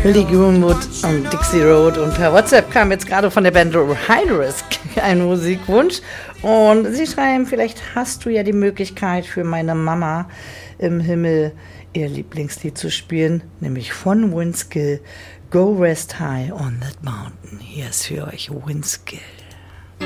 Lee Greenwood und Dixie Road. Und per WhatsApp kam jetzt gerade von der Band High Risk ein Musikwunsch. Und sie schreiben, vielleicht hast du ja die Möglichkeit für meine Mama im Himmel ihr Lieblingslied zu spielen, nämlich von Winskill, Go Rest High on That Mountain. Hier ist für euch Winskill.